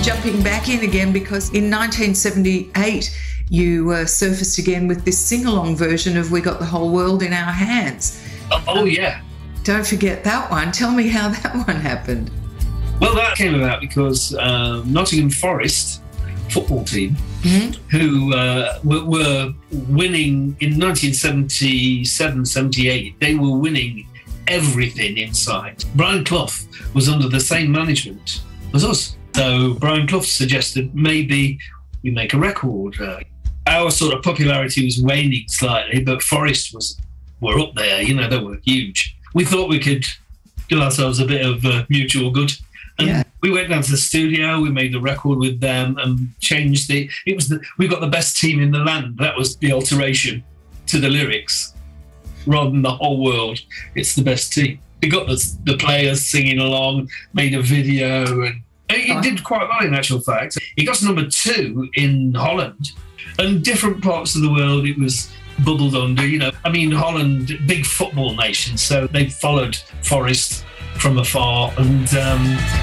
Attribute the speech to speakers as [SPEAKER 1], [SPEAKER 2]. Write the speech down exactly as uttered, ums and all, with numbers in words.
[SPEAKER 1] jumping back in again because in nineteen seventy-eight you uh, surfaced again with this sing-along version of We Got the Whole World in Our Hands.
[SPEAKER 2] Oh, oh yeah.
[SPEAKER 1] Don't forget that one. Tell me how that one happened.
[SPEAKER 2] Well, that came about because uh, Nottingham Forest football team, mm-hmm. who uh, were, were winning in nineteen seventy-seven seventy-eight, they were winning everything inside. Brian Clough was under the same management as us. So Brian Clough suggested maybe we make a record. Uh, our sort of popularity was waning slightly, but Forest was were up there, you know, they were huge. We thought we could do ourselves a bit of uh, mutual good. And yeah. we went down to the studio, we made the record with them and changed the, it was the, we got the best team in the land. That was the alteration to the lyrics. Rather than the whole world, it's the best team. We got the, the players singing along, made a video, and it did quite well in actual fact. It got to number two in Holland, and different parts of the world it was bubbled under, you know. I mean, Holland, big football nation, so they followed Forest from afar, and um,